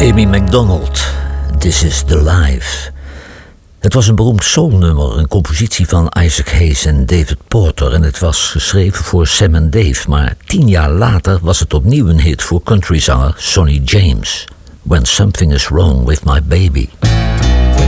Amy Macdonald, This is the Life. Het was een beroemd soulnummer, een compositie van Isaac Hayes en David Porter, en het was geschreven voor Sam en Dave, maar 10 jaar later was het opnieuw een hit voor countryzanger Sonny James. When Something is Wrong with My Baby.